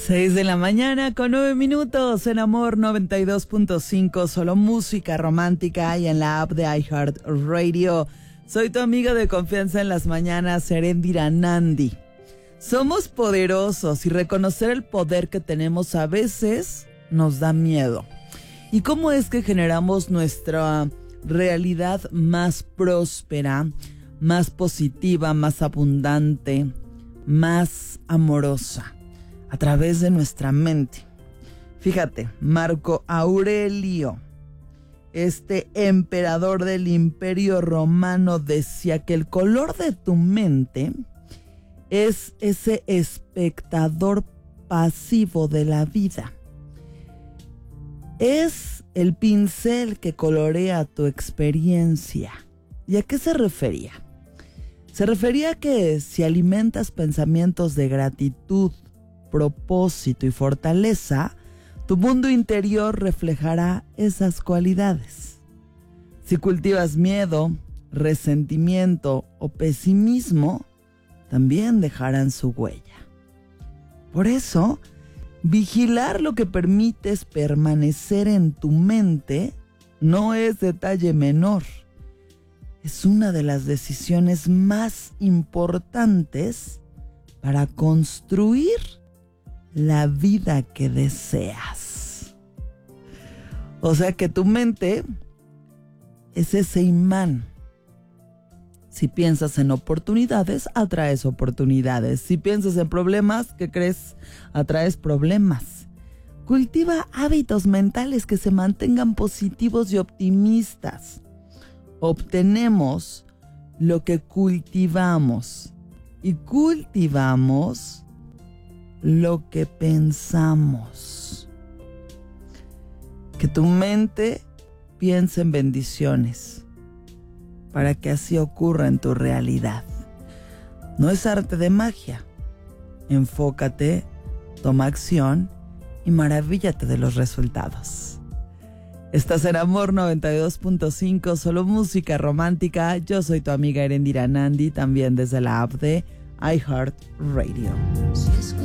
6 de la mañana con 9 minutos en Amor 92.5, solo música romántica y en la app de iHeartRadio. Soy tu amiga de confianza en las mañanas, Erendira Nandi. Somos poderosos y reconocer el poder que tenemos a veces nos da miedo. ¿Y cómo es que generamos nuestra realidad más próspera, más positiva, más abundante, más amorosa? A través de nuestra mente. Fíjate, Marco Aurelio, este emperador del Imperio Romano, decía que el color de tu mente es ese espectador pasivo de la vida. Es el pincel que colorea tu experiencia. ¿Y a qué se refería? Se refería a que si alimentas pensamientos de gratitud, propósito y fortaleza, tu mundo interior reflejará esas cualidades. Si cultivas miedo, resentimiento o pesimismo, también dejarán su huella. Por eso, vigilar lo que permites permanecer en tu mente no es detalle menor. Es una de las decisiones más importantes para construir la vida que deseas. O sea que tu mente es ese imán. Si piensas en oportunidades, atraes oportunidades. Si piensas en problemas, ¿qué crees? Atraes problemas. Cultiva hábitos mentales que se mantengan positivos y optimistas. Obtenemos lo que cultivamos y cultivamos lo que pensamos. Que tu mente piense en bendiciones para que así ocurra en tu realidad. No es arte de magia. Enfócate, toma acción y maravíllate de los resultados. Estás en Amor 92.5, solo música romántica. Yo soy tu amiga Erendira Nandi, también desde la app de iHeartRadio.